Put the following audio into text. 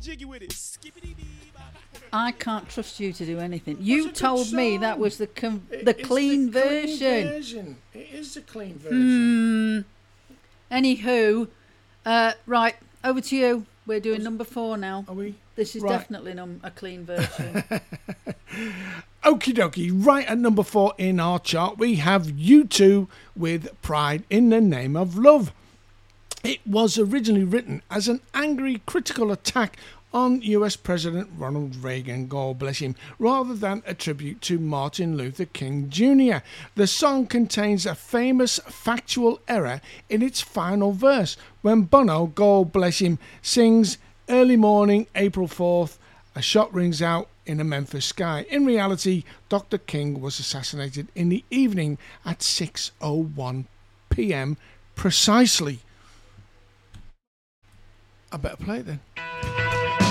I can't trust you to do anything. You told me that was the clean version. It is the clean version. Anywho, right, over to you. We're doing number 4 now. Are we? This is definitely a clean version. Okie dokie. Right at number 4 in our chart, we have U2 with Pride in the Name of Love. It was originally written as an angry, critical attack on US President Ronald Reagan, God bless him, rather than a tribute to Martin Luther King Jr. The song contains a famous factual error in its final verse when Bono, God bless him, sings "Early morning, April 4th, a shot rings out in a Memphis sky." In reality, Dr. King was assassinated in the evening at 6:01 p.m. precisely. I better play it then.